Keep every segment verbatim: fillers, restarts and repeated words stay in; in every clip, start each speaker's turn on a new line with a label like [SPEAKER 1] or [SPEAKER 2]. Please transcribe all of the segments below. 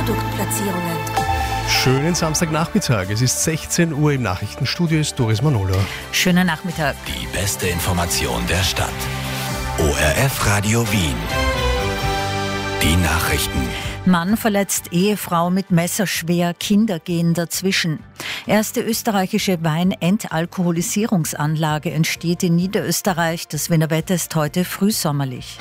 [SPEAKER 1] Produktplatzierungen.
[SPEAKER 2] Schönen Samstagnachmittag. Es ist sechzehn Uhr, im Nachrichtenstudio ist Doris Manolo.
[SPEAKER 1] Schönen Nachmittag.
[SPEAKER 3] Die beste Information der Stadt. O R F Radio Wien. Die Nachrichten.
[SPEAKER 1] Mann verletzt Ehefrau mit Messer schwer, Kinder gehen dazwischen. Erste österreichische Weinentalkoholisierungsanlage entsteht in Niederösterreich. Das Wiener Wetter ist heute frühsommerlich.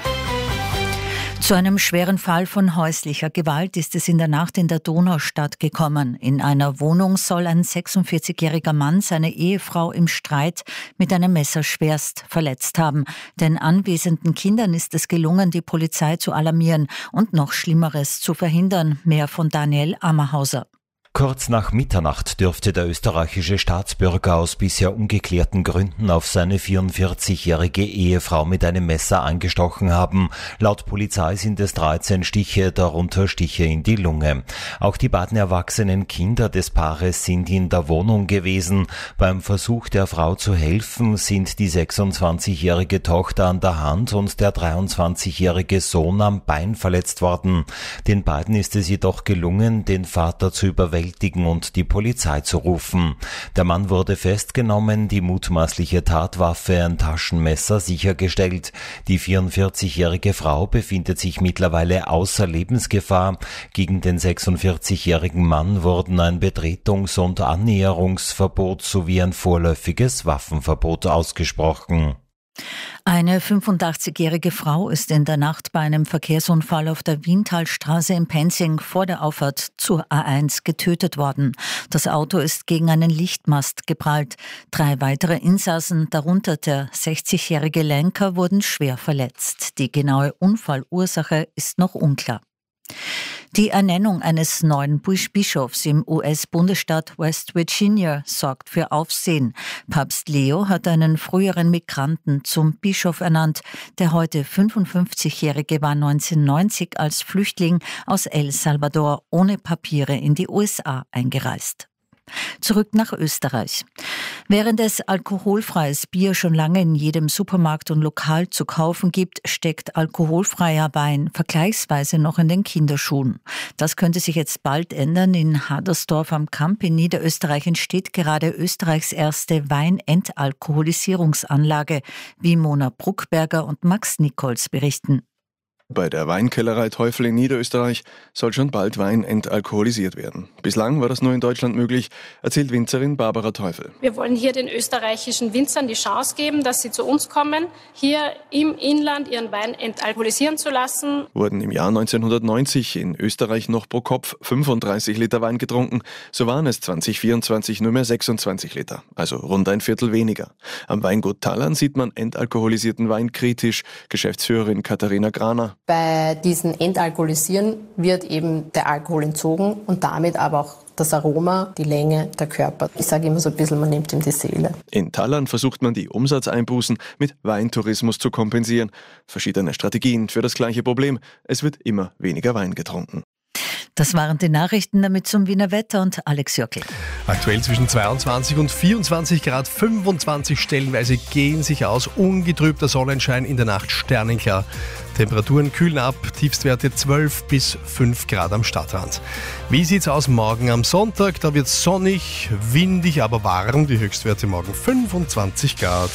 [SPEAKER 1] Zu einem schweren Fall von häuslicher Gewalt ist es in der Nacht in der Donaustadt gekommen. In einer Wohnung soll ein sechsundvierzigjähriger Mann seine Ehefrau im Streit mit einem Messer schwerst verletzt haben. Den anwesenden Kindern ist es gelungen, die Polizei zu alarmieren und noch Schlimmeres zu verhindern. Mehr von Daniel Ammerhauser.
[SPEAKER 4] Kurz nach Mitternacht dürfte der österreichische Staatsbürger aus bisher ungeklärten Gründen auf seine vierundvierzigjährige Ehefrau mit einem Messer angestochen haben. Laut Polizei sind es dreizehn Stiche, darunter Stiche in die Lunge. Auch die beiden erwachsenen Kinder des Paares sind in der Wohnung gewesen. Beim Versuch der Frau zu helfen, sind die sechsundzwanzigjährige Tochter an der Hand und der dreiundzwanzigjährige Sohn am Bein verletzt worden. Den beiden ist es jedoch gelungen, den Vater zu überwältigen und die Polizei zu rufen. Der Mann wurde festgenommen, die mutmaßliche Tatwaffe, ein Taschenmesser, sichergestellt. Die vierundvierzigjährige Frau befindet sich mittlerweile außer Lebensgefahr. Gegen den sechsundvierzigjährigen Mann wurden ein Betretungs- und Annäherungsverbot sowie ein vorläufiges Waffenverbot ausgesprochen.
[SPEAKER 1] Eine fünfundachtzigjährige Frau ist in der Nacht bei einem Verkehrsunfall auf der Wientalstraße in Penzing vor der Auffahrt zur A eins getötet worden. Das Auto ist gegen einen Lichtmast geprallt. Drei weitere Insassen, darunter der sechzigjährige Lenker, wurden schwer verletzt. Die genaue Unfallursache ist noch unklar. Die Ernennung eines neuen Bischofs im U S-Bundesstaat West Virginia sorgt für Aufsehen. Papst Leo hat einen früheren Migranten zum Bischof ernannt. Der heute fünfundfünfzigjährige war neunzehnhundertneunzig als Flüchtling aus El Salvador ohne Papiere in die U S A eingereist. Zurück nach Österreich. Während es alkoholfreies Bier schon lange in jedem Supermarkt und Lokal zu kaufen gibt, steckt alkoholfreier Wein vergleichsweise noch in den Kinderschuhen. Das könnte sich jetzt bald ändern. In Hadersdorf am Kamp in Niederösterreich entsteht gerade Österreichs erste Weinentalkoholisierungsanlage, wie Mona Bruckberger und Max Nichols berichten.
[SPEAKER 5] Bei der Weinkellerei Teufel in Niederösterreich soll schon bald Wein entalkoholisiert werden. Bislang war das nur in Deutschland möglich, erzählt Winzerin Barbara Teufel.
[SPEAKER 6] Wir wollen hier den österreichischen Winzern die Chance geben, dass sie zu uns kommen, hier im Inland ihren Wein entalkoholisieren zu lassen.
[SPEAKER 5] Wurden im Jahr neunzehnhundertneunzig in Österreich noch pro Kopf fünfunddreißig Liter Wein getrunken, so waren es zwanzig vierundzwanzig nur mehr sechsundzwanzig Liter, also rund ein Viertel weniger. Am Weingut Tallern sieht man entalkoholisierten Wein kritisch, Geschäftsführerin Katharina Graner.
[SPEAKER 7] Bei diesen Entalkoholisieren wird eben der Alkohol entzogen und damit aber auch das Aroma, die Länge, der Körper. Ich sage immer so ein bisschen, man nimmt ihm die Seele.
[SPEAKER 5] In Tallern versucht man die Umsatzeinbußen mit Weintourismus zu kompensieren. Verschiedene Strategien für das gleiche Problem. Es wird immer weniger Wein getrunken.
[SPEAKER 1] Das waren die Nachrichten, damit zum Wiener Wetter und Alex Jörgl.
[SPEAKER 2] Aktuell zwischen zweiundzwanzig und vierundzwanzig Grad, fünfundzwanzig stellenweise gehen sich aus. Ungetrübter Sonnenschein, in der Nacht sternenklar. Temperaturen kühlen ab, Tiefstwerte zwölf bis fünf Grad am Stadtrand. Wie sieht's aus morgen am Sonntag? Da wird es sonnig, windig, aber warm. Die Höchstwerte morgen fünfundzwanzig Grad.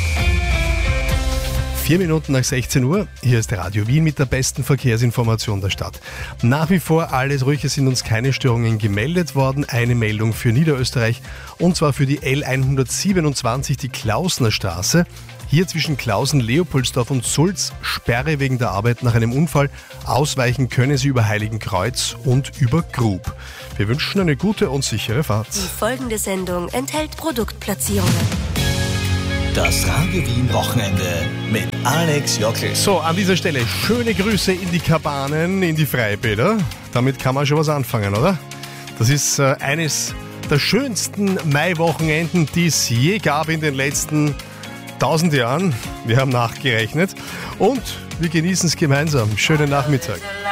[SPEAKER 2] Vier Minuten nach sechzehn Uhr, hier ist Radio Wien mit der besten Verkehrsinformation der Stadt. Nach wie vor alles ruhig, es sind uns keine Störungen gemeldet worden. Eine Meldung für Niederösterreich, und zwar für die L hundertsiebenundzwanzig, die Klausner Straße. Hier zwischen Klausen, Leopoldsdorf und Sulz, Sperre wegen der Arbeit nach einem Unfall. Ausweichen können Sie über Heiligenkreuz und über Grub. Wir wünschen eine gute und sichere Fahrt.
[SPEAKER 1] Die folgende Sendung enthält Produktplatzierungen.
[SPEAKER 3] Das Radio Wien Wochenende mit Alex Jörgl.
[SPEAKER 2] So, an dieser Stelle schöne Grüße in die Kabanen, in die Freibäder. Damit kann man schon was anfangen, oder? Das ist äh, eines der schönsten Maiwochenenden, die es je gab in den letzten tausend Jahren. Wir haben nachgerechnet und wir genießen es gemeinsam. Schönen Nachmittag.